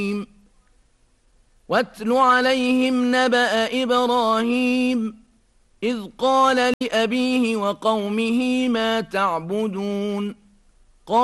واتل عليهم نبأ إبراهيم إذ قال لأبيه وقومه ما تعبدون